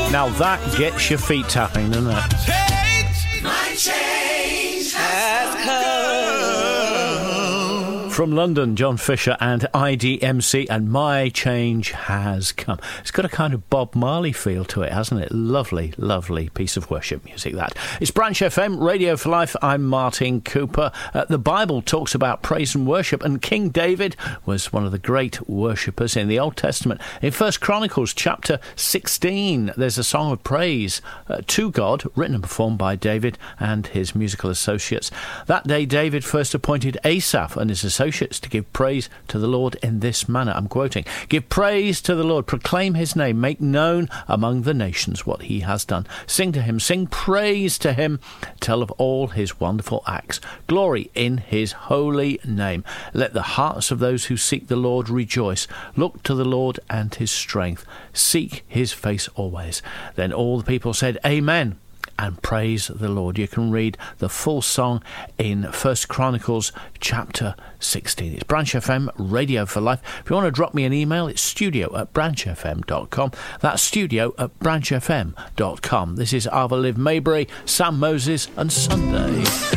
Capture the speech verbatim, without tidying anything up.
Now that gets your feet tapping, doesn't it? Change, my change has come. From London, John Fisher and I D M C, and My Change Has Come. It's got a kind of Bob Marley feel to it, hasn't it? Lovely, lovely piece of worship music, that. It's Branch F M, Radio for Life. I'm Martin Cooper. Uh, the Bible talks about praise and worship, and King David was one of the great worshippers in the Old Testament. In First Chronicles chapter sixteen, there's a song of praise uh, to God, written and performed by David and his musical associates. That day, David first appointed Asaph and his associates to give praise to the Lord in this manner. I'm quoting, "Give praise to the Lord, proclaim his name, make known among the nations what he has done. Sing to him, sing praise to him, tell of all his wonderful acts. Glory in his holy name. Let the hearts of those who seek the Lord rejoice. Look to the Lord and his strength. Seek his face always." Then all the people said, "Amen," and praise the Lord. You can read the full song in First Chronicles chapter sixteen. It's Branch F M, Radio for Life. If you want to drop me an email, it's studio at branch f m dot com. That's studio at branch f m dot com. This is Ava Liv Maybury, Sam Moses and Sunday.